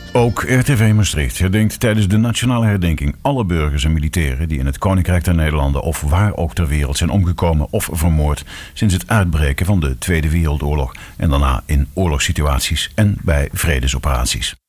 Ook RTV Maastricht herdenkt tijdens de nationale herdenking alle burgers en militairen die in het Koninkrijk der Nederlanden of waar ook ter wereld zijn omgekomen of vermoord sinds het uitbreken van de Tweede Wereldoorlog en daarna in oorlogssituaties en bij vredesoperaties.